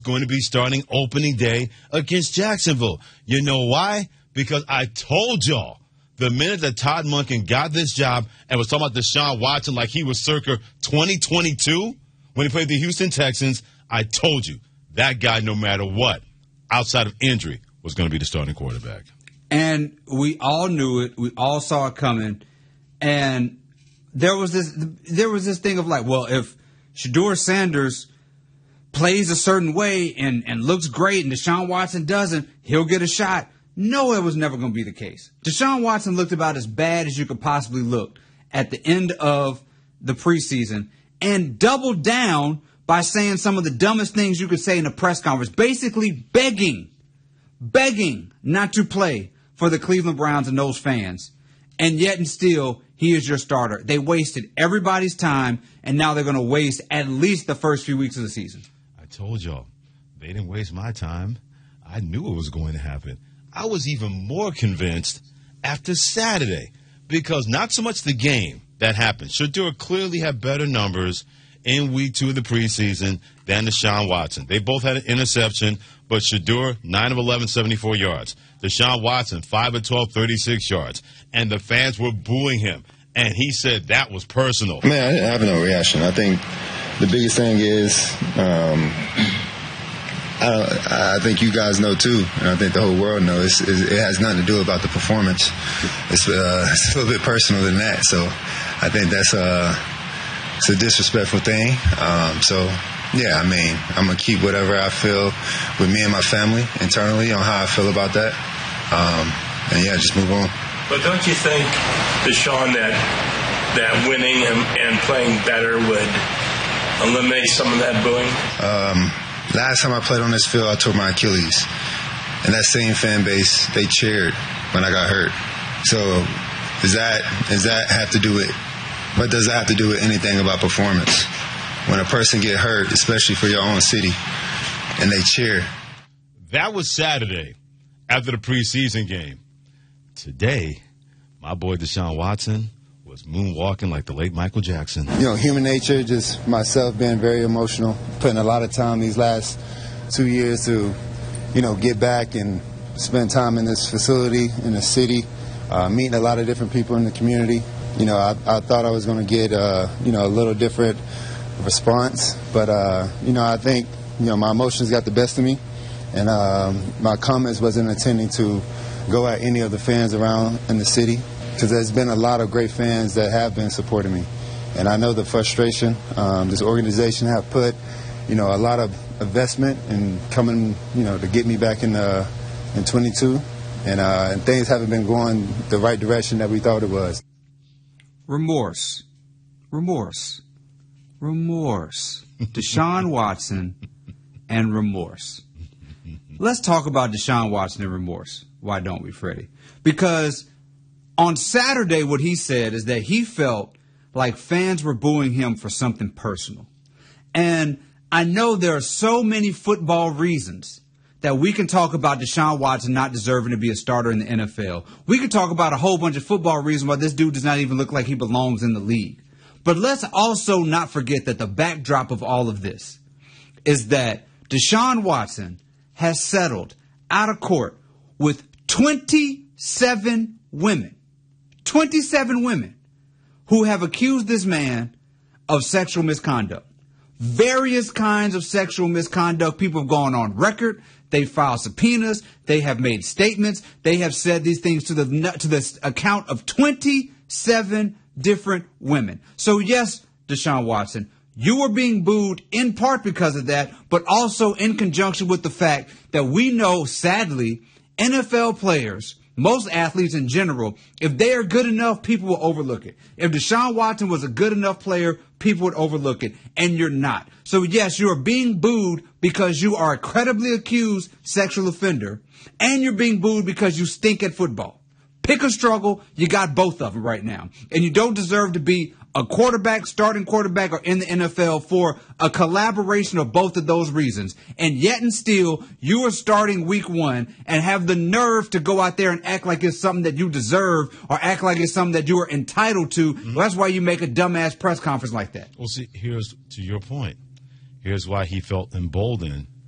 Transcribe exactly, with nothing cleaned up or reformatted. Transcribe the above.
going to be starting opening day against Jacksonville. You know why? Because I told y'all the minute that Todd Monken got this job and was talking about Deshaun Watson like he was circa twenty twenty-two when he played the Houston Texans, I told you that guy, no matter what, outside of injury, was going to be the starting quarterback. And we all knew it. We all saw it coming. And there was this there was this thing of like, well, if Shedeur Sanders plays a certain way and, and looks great and Deshaun Watson doesn't, he'll get a shot. No, it was never going to be the case. Deshaun Watson looked about as bad as you could possibly look at the end of the preseason and doubled down by saying some of the dumbest things you could say in a press conference, basically begging, begging not to play for the Cleveland Browns and those fans. And yet and still, he is your starter. They wasted everybody's time, and now they're going to waste at least the first few weeks of the season. I told y'all, they didn't waste my time. I knew it was going to happen. I was even more convinced after Saturday because not so much the game that happened. Shedeur clearly had better numbers in week two of the preseason than Deshaun Watson. They both had an interception, but Shedeur, nine of eleven, seventy-four yards. Deshaun Watson, five of twelve, thirty-six yards. And the fans were booing him. And he said that was personal. Man, I didn't have no reaction. I think the biggest thing is um, I, I think you guys know, too, and I think the whole world knows, it's, it has nothing to do about the performance. It's, uh, it's a little bit personal than that. So I think that's a, it's a disrespectful thing. Um, so, yeah, I mean, I'm going to keep whatever I feel with me and my family internally on how I feel about that. Um, and, yeah, just move on. But don't you think, Deshaun, that that winning and, and playing better would eliminate some of that booing? Um, last time I played on this field, I tore my Achilles. And that same fan base, they cheered when I got hurt. So does that does that have to do with, what does that have to do with anything about performance? When a person get hurt, especially for your own city, and they cheer. That was Saturday after the preseason game. Today, my boy Deshaun Watson was moonwalking like the late Michael Jackson. You know, human nature, just myself being very emotional, putting a lot of time these last two years to, you know, get back and spend time in this facility, in the city, uh, meeting a lot of different people in the community. You know, I, I thought I was going to get, uh, you know, a little different response, but, uh, you know, I think, you know, my emotions got the best of me, and um, my comments wasn't intending to go at any of the fans around in the city, because there's been a lot of great fans that have been supporting me. And I know the frustration um, this organization have put, you know, a lot of investment in coming, you know, to get me back in uh, in twenty-two. And, uh, and things haven't been going the right direction that we thought it was. Remorse. Remorse. Remorse. Deshaun Watson and remorse. Let's talk about Deshaun Watson and remorse. Why don't we, Freddie? Because on Saturday, what he said is that he felt like fans were booing him for something personal. And I know there are so many football reasons that we can talk about Deshaun Watson not deserving to be a starter in the N F L. We could talk about a whole bunch of football reasons why this dude does not even look like he belongs in the league. But let's also not forget that the backdrop of all of this is that Deshaun Watson has settled out of court with twenty-seven women, twenty-seven women who have accused this man of sexual misconduct. Various kinds of sexual misconduct. People have gone on record. They filed subpoenas. They have made statements. They have said these things to the to the account of twenty-seven different women. So yes, Deshaun Watson, you are being booed in part because of that, but also in conjunction with the fact that we know, sadly, N F L players, most athletes in general, if they are good enough, people will overlook it. If Deshaun Watson was a good enough player, people would overlook it, and you're not. So yes, you are being booed because you are a credibly accused sexual offender, and you're being booed because you stink at football. Pick a struggle, you got both of them right now. And you don't deserve to be a quarterback, starting quarterback, or in the N F L for a collaboration of both of those reasons. And yet and still, you are starting week one and have the nerve to go out there and act like it's something that you deserve or act like it's something that you are entitled to. Mm-hmm. Well, that's why you make a dumbass press conference like that. Well, see, here's to your point. Here's why he felt emboldened